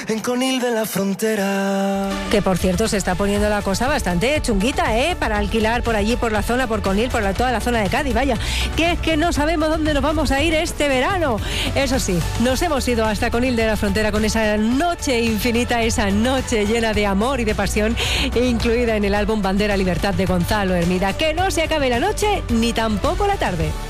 en Conil de la Frontera. Que por cierto se está poniendo la cosa bastante chunguita, para alquilar por allí, por la zona, por Conil, por toda la zona de Cádiz, vaya. Que es que no sabemos dónde nos vamos a ir este verano. Eso sí, nos hemos ido hasta Conil de la Frontera con esa noche infinita, esa noche llena de amor y de pasión, incluida en el álbum Bandera Libertad de Gonzalo Hermida. Que no se acabe la noche ni tampoco la tarde.